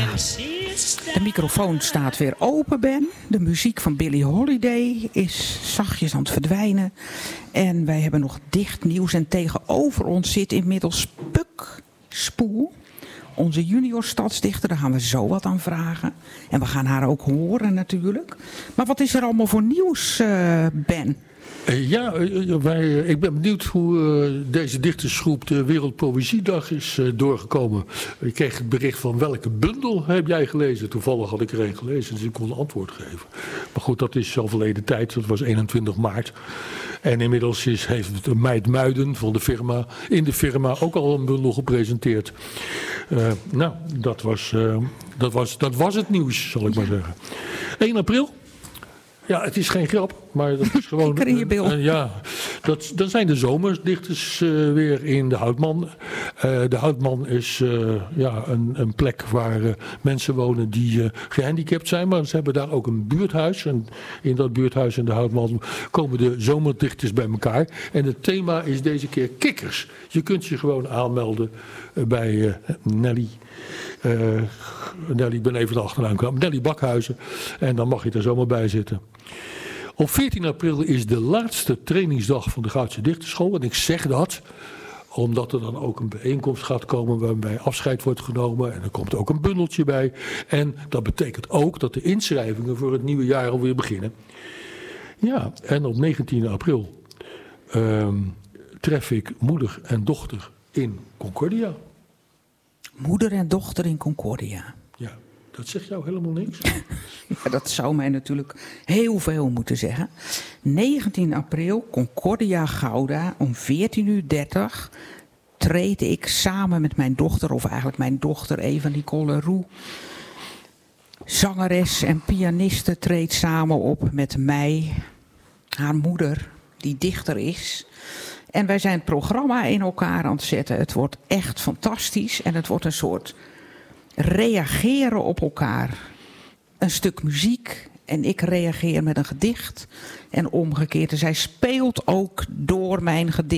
de microfoon staat weer open, Ben. De muziek van Billie Holiday is zachtjes aan het verdwijnen. En wij hebben nog dicht nieuws. En tegenover ons zit inmiddels Puk Spoel, onze junior stadsdichter. Daar gaan we zo wat aan vragen. En we gaan haar ook horen natuurlijk. Maar wat is er allemaal voor nieuws, Ben? Ik ben benieuwd hoe deze dichtersgroep de Wereldpoëziedag is doorgekomen. Ik kreeg het bericht van welke bundel heb jij gelezen? Toevallig had ik er een gelezen, dus ik kon een antwoord geven. Maar goed, dat is al verleden tijd. Dat was 21 maart. En inmiddels heeft Meid Muiden van in de firma ook al een bundel gepresenteerd. Dat was het nieuws, zal ik maar zeggen. 1 april. Ja, het is geen grap, maar dat is gewoon... Kikker in je bil. Dan zijn de zomerdichters weer in de Houtman. De Houtman is een plek waar mensen wonen die gehandicapt zijn. Maar ze hebben daar ook een buurthuis. En in dat buurthuis in de Houtman komen de zomerdichters bij elkaar. En het thema is deze keer kikkers. Je kunt je gewoon aanmelden bij Nelly. Ik ben even de achternaam kwijt. Nelly Bakhuizen. En dan mag je er zomaar bij zitten. Op 14 april is de laatste trainingsdag van de Goudse Dichterschool. En ik zeg dat omdat er dan ook een bijeenkomst gaat komen waarbij afscheid wordt genomen. En er komt ook een bundeltje bij. En dat betekent ook dat de inschrijvingen voor het nieuwe jaar alweer beginnen. Ja, en op 19 april tref ik moeder en dochter in Concordia. Moeder en dochter in Concordia. Ja, dat zegt jou helemaal niks. Ja, dat zou mij natuurlijk heel veel moeten zeggen. 19 april, Concordia Gouda, om 14:30 treed ik samen met mijn dochter, of eigenlijk mijn dochter Eva Nicole Roux, zangeres en pianiste, treedt samen op met mij, haar moeder, die dichter is. En wij zijn het programma in elkaar aan het zetten. Het wordt echt fantastisch en het wordt een soort reageren op elkaar. Een stuk muziek en ik reageer met een gedicht en omgekeerd. En zij speelt ook door mijn gedicht.